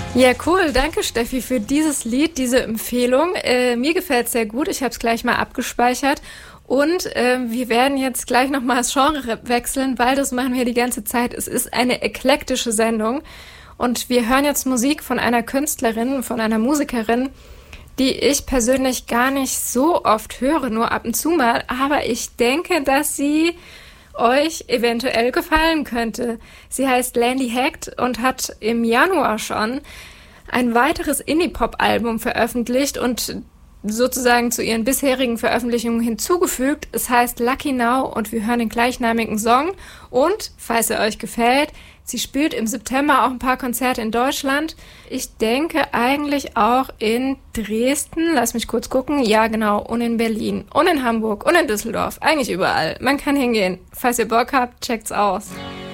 Ja, cool. Danke, Steffi, für dieses Lied, diese Empfehlung. Mir gefällt es sehr gut. Ich habe es gleich mal abgespeichert. Und wir werden jetzt gleich nochmal das Genre wechseln, weil das machen wir die ganze Zeit. Es ist eine eklektische Sendung. Und wir hören jetzt Musik von einer Künstlerin, von einer Musikerin, die ich persönlich gar nicht so oft höre, nur ab und zu mal. Aber ich denke, dass sie euch eventuell gefallen könnte. Sie heißt Landy Hecht und hat im Januar schon ein weiteres Indie-Pop-Album veröffentlicht und sozusagen zu ihren bisherigen Veröffentlichungen hinzugefügt. Es heißt Lucky Now und wir hören den gleichnamigen Song. Und, falls er euch gefällt, sie spielt im September auch ein paar Konzerte in Deutschland. Ich denke eigentlich auch in Dresden. Lass mich kurz gucken. Ja, genau. Und in Berlin. Und in Hamburg. Und in Düsseldorf. Eigentlich überall. Man kann hingehen. Falls ihr Bock habt, checkt's aus.